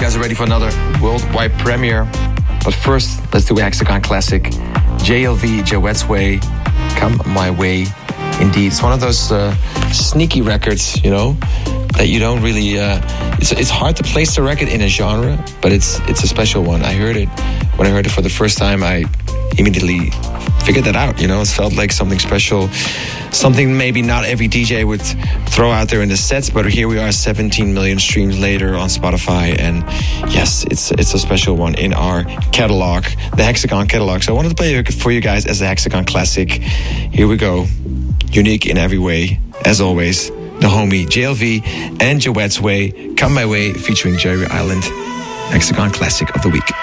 guys are ready for another worldwide premiere. But first, let's do a Hexagon classic. JLV, Joette's Way, Come My Way. Indeed, it's one of those sneaky records, you know, that you don't really... It's hard to place the record in a genre, but it's a special one. I heard it. When I heard it for the first time, I immediately figured that out, you know. It felt like something special, something maybe not every DJ would throw out there in the sets, but here we are 17 million streams later on Spotify, and yes, it's a special one in our catalog, the Hexagon catalog. So I wanted to play it for you guys as a Hexagon classic. Here we go. Unique in every way, as always. The homie JLV and Joette's Way, Come My Way, featuring Jerry Island. Hexagon classic of the week.